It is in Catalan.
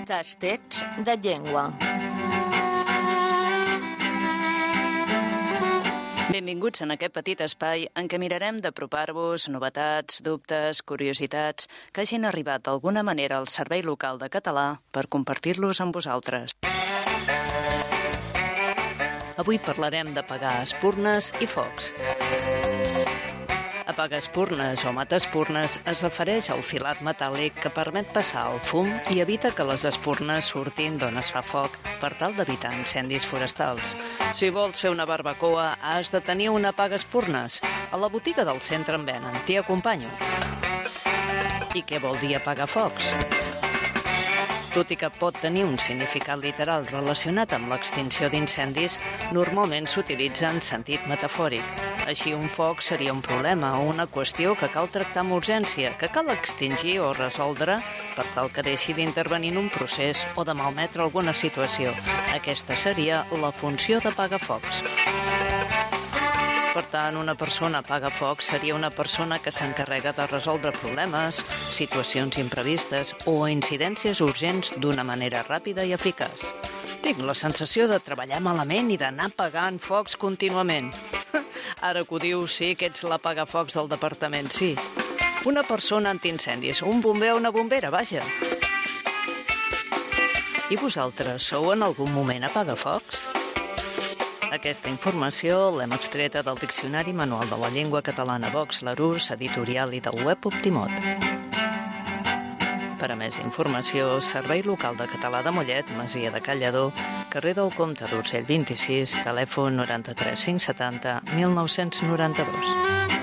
Tastets de llengua. Benvinguts en aquest petit espai en què mirarem d'apropar-vos novetats, dubtes, curiositats que hagin arribat d'alguna manera al Servei Local de Català per compartir-los amb vosaltres. Avui parlarem de pagar espurnes i focs. Apagar espurnes o matar espurnes es refereix al filat metàl·lic que permet passar el fum i evita que les espurnes surtin d'on es fa foc per tal d'evitar incendis forestals. Si vols fer una barbacoa, has de tenir un apaga-espurnes. A la botiga del centre en venen. T'hi acompanyo. I què vol dir apagar focs? Tot i que pot tenir un significat literal relacionat amb l'extinció d'incendis, normalment s'utilitza en sentit metafòric. Així, un foc seria un problema o una qüestió que cal tractar amb urgència, que cal extingir o resoldre per tal que deixi d'intervenir en un procés o de malmetre alguna situació. Aquesta seria la funció d'apagafocs. Per tant, una persona apagafocs seria una persona que s'encarrega de resoldre problemes, situacions imprevistes o incidències urgents d'una manera ràpida i eficaç. Tinc la sensació de treballar malament i d'anar apagant focs contínuament. Ara que ho dius, sí que ets l'apagafocs del departament, sí. Una persona antiincendis, un bomber o una bombera, vaja. I vosaltres sou en algun moment apagafocs? Aquesta informació l'hem extreta del Diccionari Manual de la Llengua Catalana Vox Larousse, editorial i del web Optimot. Per a més informació, Servei Local de Català de Mollet, Masia de Cal Lledó, carrer del Comte d'Urgell 26, telèfon 93 570 1992.